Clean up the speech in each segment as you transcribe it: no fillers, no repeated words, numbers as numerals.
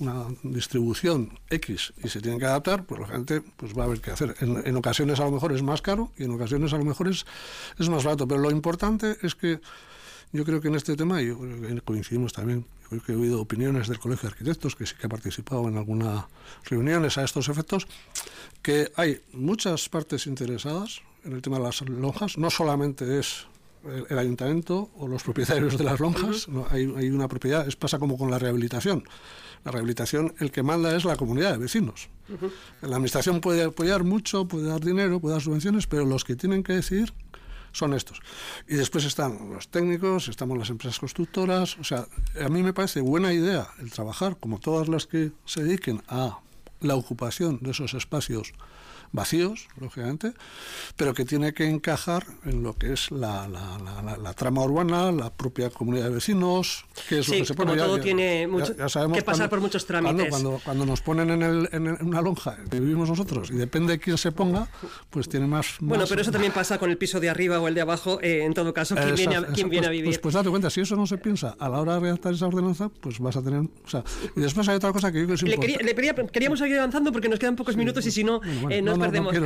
una distribución X y se tienen que adaptar, pues la gente pues va a haber qué hacer. En ocasiones a lo mejor es más caro y en ocasiones a lo mejor es más barato, pero lo importante es que yo creo que en este tema, y yo creo que coincidimos también, yo creo que he oído opiniones del Colegio de Arquitectos, que sí que ha participado en algunas reuniones a estos efectos, que hay muchas partes interesadas en el tema de las lonjas, no solamente es el ayuntamiento o los propietarios de las lonjas, no, hay una propiedad, pasa como con la rehabilitación. La rehabilitación, el que manda es la comunidad de vecinos. La administración puede apoyar mucho, puede dar dinero, puede dar subvenciones, pero los que tienen que decidir son estos. Y después están los técnicos, estamos las empresas constructoras. O sea, a mí me parece buena idea el trabajar, como todas las que se dediquen a la ocupación de esos espacios vacíos, lógicamente, pero que tiene que encajar en lo que es la trama urbana, la propia comunidad de vecinos, que es lo que se pone. Todo tiene que pasar por muchos trámites. Cuando nos ponen en una lonja que vivimos nosotros, y depende de quién se ponga, pues tiene más... Bueno, pero eso también pasa con el piso de arriba o el de abajo, en todo caso, ¿quién viene a vivir? Pues date cuenta, si eso no se piensa a la hora de redactar esa ordenanza, pues vas a tener... O sea, y después hay otra cosa que yo creo que es importante. Queríamos seguir avanzando porque nos quedan pocos minutos y si no, nos perdemos.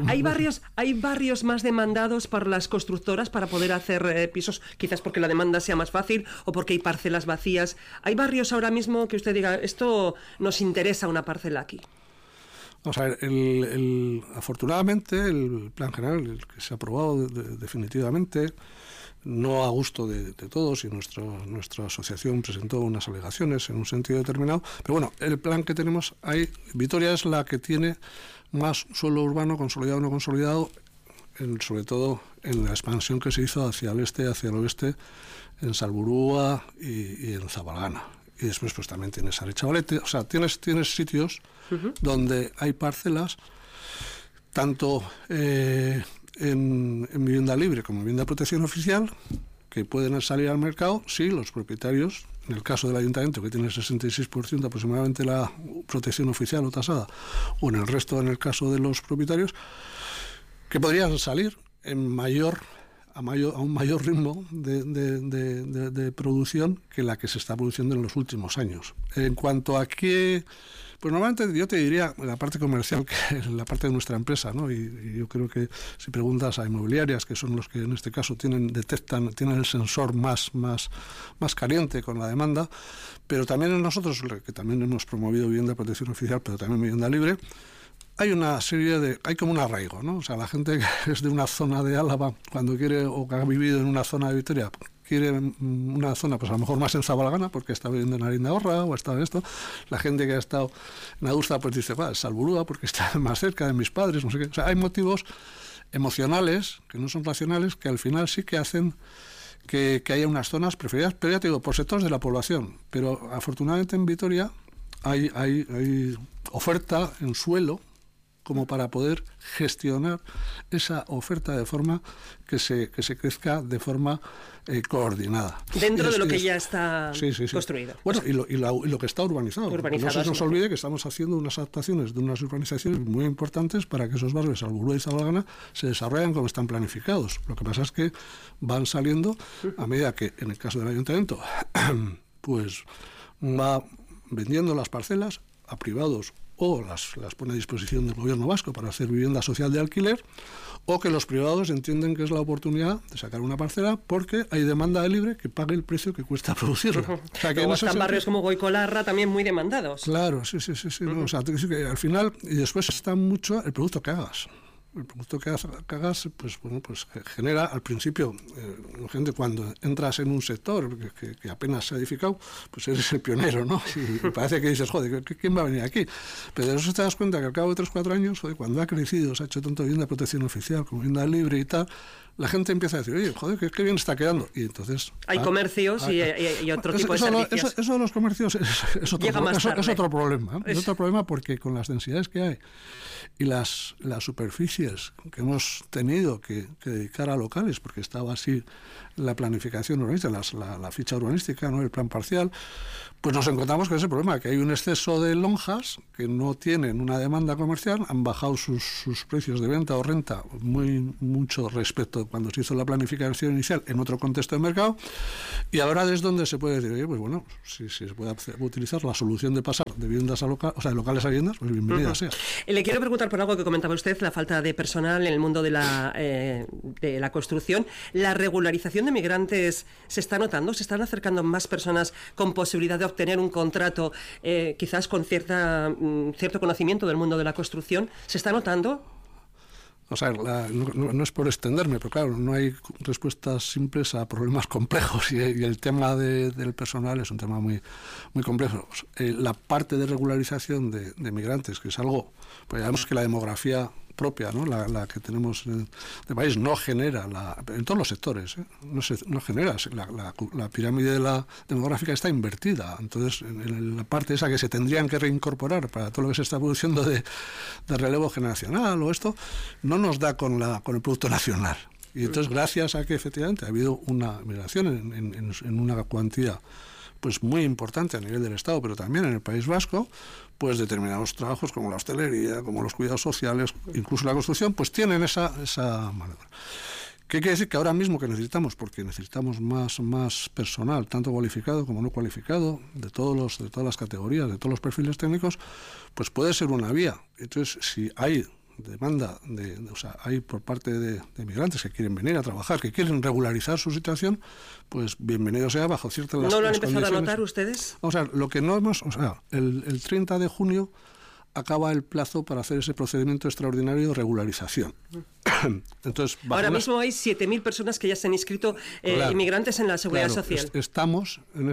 Hay barrios más demandados por las constructoras para poder hacer pisos, quizás porque la demanda sea más fácil o porque hay parcelas vacías. ¿Hay barrios ahora mismo que usted diga, esto nos interesa una parcela aquí? Vamos a ver, afortunadamente el plan general, el que se ha aprobado definitivamente, no a gusto de todos, y nuestra asociación presentó unas alegaciones en un sentido determinado, pero bueno, el plan que tenemos ahí, Vitoria es la que tiene más suelo urbano consolidado o no consolidado, sobre todo en la expansión que se hizo hacia el este, hacia el oeste, en Salburúa y en Zabalgana. Y después pues también tienes Arechavalete, o sea, tienes sitios donde hay parcelas, tanto en vivienda libre como en vivienda de protección oficial, que pueden salir al mercado si los propietarios, en el caso del ayuntamiento, que tiene el 66% aproximadamente la protección oficial o tasada, o en el resto, en el caso de los propietarios, que podrían salir a un mayor ritmo de producción que la que se está produciendo en los últimos años. En cuanto a qué... Pues normalmente yo te diría la parte comercial, que es la parte de nuestra empresa, ¿no? Y yo creo que si preguntas a inmobiliarias, que son los que en este caso tienen el sensor más caliente con la demanda, pero también en nosotros, que también hemos promovido vivienda de protección oficial, pero también vivienda libre, hay como un arraigo, ¿no? O sea, la gente que es de una zona de Álava, cuando quiere, o que ha vivido en una zona de Vitoria, quiere una zona, pues a lo mejor más en Zabalgana, porque está viviendo en Arindaorra o está en esto. La gente que ha estado en Adurza, pues dice, Salburúa, porque está más cerca de mis padres, no sé qué. O sea, hay motivos emocionales, que no son racionales, que al final sí que hacen que haya unas zonas preferidas, pero ya te digo, por sectores de la población. Pero afortunadamente en Vitoria hay oferta en suelo, como para poder gestionar esa oferta de forma que se crezca de forma coordinada. Dentro de lo que ya está construido. Bueno, y lo que está urbanizado. No se nos olvide que estamos haciendo unas adaptaciones de unas urbanizaciones muy importantes para que esos barrios, Salburúa y Zabalgana, se desarrollen como están planificados. Lo que pasa es que van saliendo a medida que, en el caso del ayuntamiento, pues va vendiendo las parcelas a privados, o las pone a disposición del gobierno vasco para hacer vivienda social de alquiler, o que los privados entienden que es la oportunidad de sacar una parcela porque hay demanda de libre que pague el precio que cuesta producirla. O sea, que luego están barrios como Goicolarra también muy demandados. Claro, sí. No, o sea, que al final, y después está mucho el producto que hagas. El producto que hagas, pues genera al principio, gente, cuando entras en un sector que apenas se ha edificado, pues eres el pionero, ¿no? Y parece que dices, joder, ¿quién va a venir aquí? Pero de eso te das cuenta que al cabo de 3-4 años, joder, cuando ha crecido, se ha hecho tanto vivienda de protección oficial como vivienda libre y tal, la gente empieza a decir, oye, joder, qué bien está quedando. Y entonces... Hay comercios y otro tipo de servicios. Eso de los comercios es otro problema. Es otro problema porque con las densidades que hay y la superficie superficies que hemos tenido que dedicar a locales, porque estaba así la planificación urbanística, la ficha urbanística, ¿no? El plan parcial, pues nos encontramos con ese problema, que hay un exceso de lonjas que no tienen una demanda comercial, han bajado sus precios de venta o renta mucho respecto a cuando se hizo la planificación inicial en otro contexto de mercado, y ahora es donde se puede decir, oye, pues bueno, si se puede utilizar la solución de pasar de viviendas a de locales a viviendas, pues bienvenida sea. Le quiero preguntar por algo que comentaba usted, la falta de personal en el mundo de la construcción. ¿La regularización de migrantes se está notando? ¿Se están acercando más personas con posibilidad de obtener un contrato, quizás con cierto conocimiento del mundo de la construcción? ¿Se está notando? O sea, no es por extenderme, pero claro, no hay respuestas simples a problemas complejos y el tema del personal es un tema muy, muy complejo. La parte de regularización de migrantes, que es algo, pues ya vemos que la demografía propia, ¿no? La que tenemos en el país no genera, en todos los sectores, no genera, la pirámide de la demográfica está invertida, entonces en la parte esa que se tendrían que reincorporar para todo lo que se está produciendo de relevo generacional o esto, no nos da con el Producto Nacional. Y entonces gracias a que efectivamente ha habido una migración en una cuantía pues muy importante a nivel del Estado, pero también en el País Vasco, pues determinados trabajos como la hostelería, como los cuidados sociales, incluso la construcción, pues tienen esa manera. ¿Qué quiere decir? Que ahora mismo que necesitamos, porque necesitamos más personal, tanto cualificado como no cualificado, de todas las categorías, de todos los perfiles técnicos, pues puede ser una vía. Entonces, si hay demanda, hay por parte de migrantes que quieren venir a trabajar, que quieren regularizar su situación, pues bienvenido sea bajo ciertas condiciones. ¿No lo han empezado a notar ustedes? O sea, lo que no hemos... O sea, el 30 de junio acaba el plazo para hacer ese procedimiento extraordinario de regularización. Entonces, ahora mismo hay 7.000 personas que ya se han inscrito, inmigrantes en la Seguridad Social. Estamos en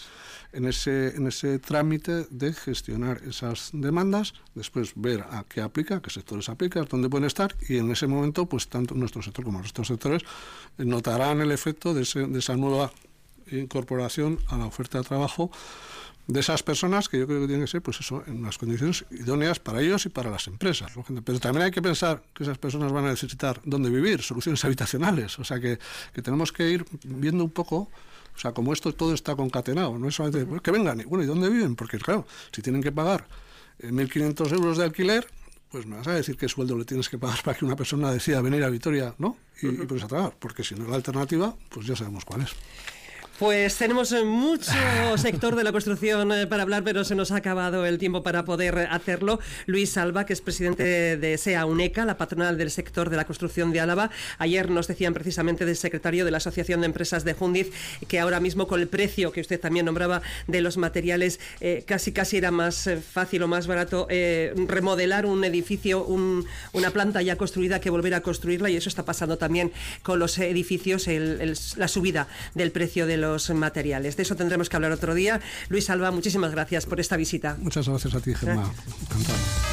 ese trámite de gestionar esas demandas, después ver a qué aplica, qué sectores aplica, dónde pueden estar, y en ese momento, pues tanto nuestro sector como nuestros sectores notarán el efecto de esa nueva incorporación a la oferta de trabajo de esas personas, que yo creo que tienen que ser, pues eso, en unas condiciones idóneas para ellos y para las empresas. Pero también hay que pensar que esas personas van a necesitar dónde vivir, soluciones habitacionales. O sea, que tenemos que ir viendo un poco, o sea, como esto todo está concatenado, no es solamente pues, que vengan, y bueno, ¿y dónde viven? Porque claro, si tienen que pagar 1.500 euros de alquiler, pues me vas a decir qué sueldo le tienes que pagar para que una persona decida venir a Vitoria, ¿no? Y pues a trabajar, porque si no es la alternativa, pues ya sabemos cuál es. Pues tenemos mucho sector de la construcción para hablar, pero se nos ha acabado el tiempo para poder hacerlo. Luis Salva, que es presidente de SEA UNECA, la patronal del sector de la construcción de Álava. Ayer nos decían precisamente del secretario de la Asociación de Empresas de Jundiz que ahora mismo con el precio que usted también nombraba de los materiales, casi era más fácil o más barato remodelar un edificio, una planta ya construida, que volver a construirla, y eso está pasando también con los edificios, la subida del precio de los materiales. De eso tendremos que hablar otro día. Luis Salva, muchísimas gracias por esta visita. Muchas gracias a ti, Gemma. Encantado.